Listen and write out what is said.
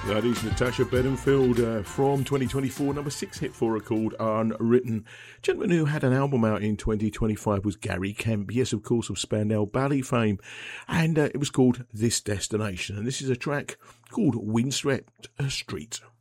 That is Natasha Bedingfield from 2024, number 6 hit for her called Unwritten. Gentleman who had an album out in 2025 was Gary Kemp, yes, of course, of Spandau Ballet fame, and it was called This Destination, and this is a track called Windswept Street.